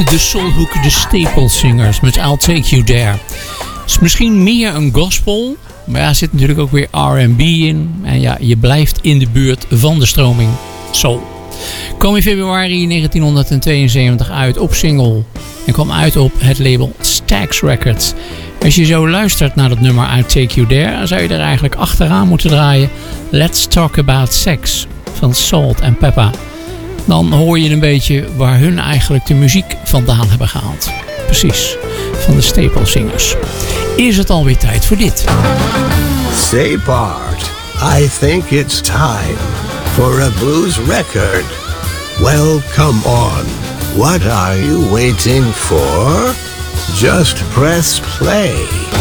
De Soulhoek, de Staple Singers met I'll Take You There. Het is misschien meer een gospel, maar ja, er zit natuurlijk ook weer R&B in. En ja, je blijft in de buurt van de stroming soul. Kwam in februari 1972 uit op single en kwam uit op het label Stax Records. Als je zo luistert naar dat nummer I'll Take You There, dan zou je er eigenlijk achteraan moeten draaien Let's Talk About Sex van Salt and Pepper. Dan hoor je een beetje waar hun eigenlijk de muziek vandaan hebben gehaald. Precies, van de Staple Singers. Is het alweer tijd voor dit? Say Bart, I think it's time for a blues record. Well, come on. What are you waiting for? Just press play.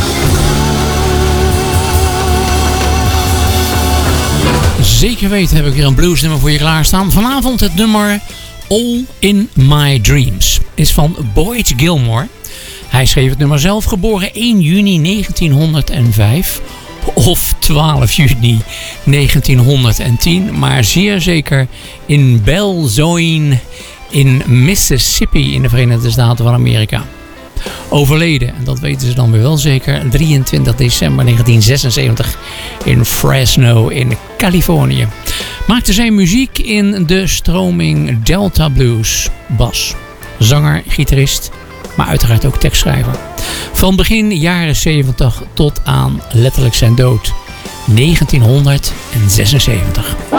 Zeker weten heb ik weer een bluesnummer voor je klaarstaan. Vanavond het nummer All in My Dreams. Is van Boyd Gilmore. Hij schreef het nummer zelf, geboren 1 juni 1905 of 12 juni 1910. Maar zeer zeker in Belzoin in Mississippi in de Verenigde Staten van Amerika. Overleden, en dat weten ze dan weer wel zeker, 23 december 1976 in Fresno in Californië. Maakte zijn muziek in de stroming Delta Blues. Bas, zanger, gitarist, maar uiteraard ook tekstschrijver. Van begin jaren 70 tot aan letterlijk zijn dood, 1976.